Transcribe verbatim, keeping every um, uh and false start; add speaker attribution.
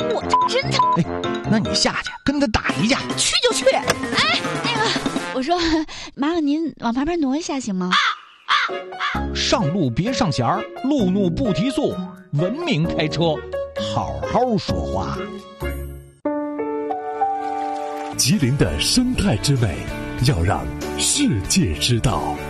Speaker 1: 我这真的。
Speaker 2: 哎，那你下去跟他打一架，
Speaker 1: 去就去。哎，那个，我说，麻烦您往旁边挪一下行吗？
Speaker 2: 上路别上弦儿，路怒不提速，文明开车，好好说话。
Speaker 3: 吉林的生态之美，要让世界知道。